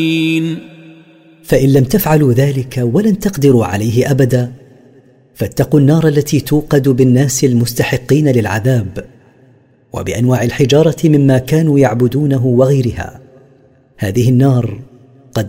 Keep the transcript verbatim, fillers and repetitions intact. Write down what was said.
فإن لم تفعلوا ذلك ولن تقدروا عليه أبدا فاتقوا النار التي توقد بالناس المستحقين للعذاب وبأنواع الحجارة مما كانوا يعبدونه وغيرها. هذه النار